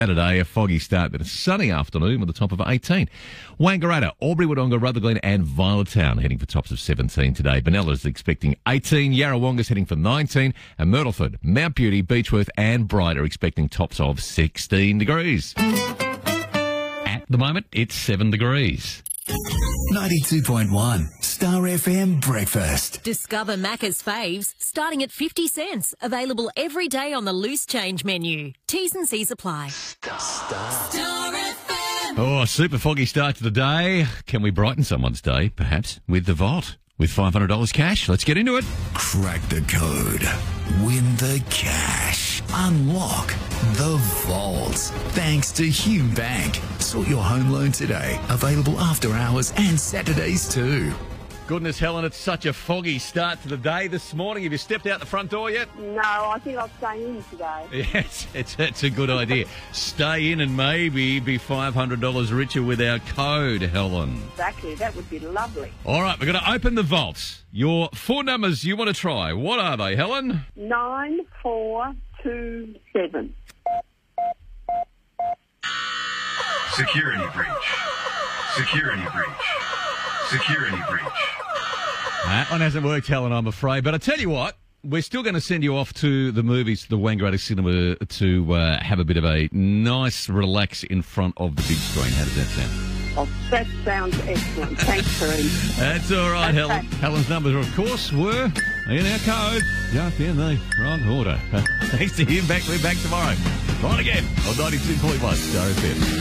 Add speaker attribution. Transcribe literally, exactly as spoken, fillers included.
Speaker 1: Saturday, a foggy start, but a sunny afternoon with a top of eighteen. Wangaratta, Albury, Wodonga, Rutherglen and Violetown heading for tops of seventeen today. Benella's expecting eighteen, Yarrawonga's heading for nineteen, and Myrtleford, Mount Beauty, Beechworth and Bright are expecting tops of sixteen degrees. At the moment, it's seven degrees.
Speaker 2: ninety-two point one Star F M Breakfast.
Speaker 3: Discover Macca's faves starting at fifty cents. Available every day on the loose change menu. T's and C's apply.
Speaker 2: Star. Star.
Speaker 3: Star F M.
Speaker 1: Oh, super foggy start to the day. Can we brighten someone's day, perhaps, with the Vault? With five hundred dollars cash? Let's get into it.
Speaker 2: Crack the code. Win the cash. Unlock the vault. Thanks to Hume Bank. Sort your home loan today. Available after hours and Saturdays too.
Speaker 1: Goodness, Helen, it's such a foggy start to the day this morning. Have you stepped out the front door yet?
Speaker 4: No, I think I'll stay in today.
Speaker 1: Yes, it's, it's a good idea. Stay in and maybe be five hundred dollars richer with our code, Helen.
Speaker 4: Exactly, that would be lovely.
Speaker 1: All right, we're going to open the vault. Your four numbers you want to try. What are they, Helen?
Speaker 4: Nine, four, two, seven.
Speaker 5: Security breach. Security breach. Security breach.
Speaker 1: That one hasn't worked, Helen, I'm afraid. But I tell you what, we're still going to send you off to the movies, to the Wangaratta Cinema, to uh, have a bit of a nice relax in front of the big screen. How does that sound?
Speaker 4: Oh, that sounds excellent. Thanks, Kareem.
Speaker 1: That's all right, Helen. Helen's numbers, of course, were in our code, just in the wrong order. Thanks to him. Back, we're back tomorrow. On again on ninety-two point one Star F M.